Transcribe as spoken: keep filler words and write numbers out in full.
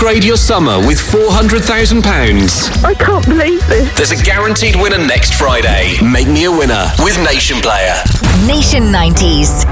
Upgrade your summer with four hundred thousand pounds. I can't believe this. There's a guaranteed winner next Friday. Make me a winner with Nation Player. Nation nineties.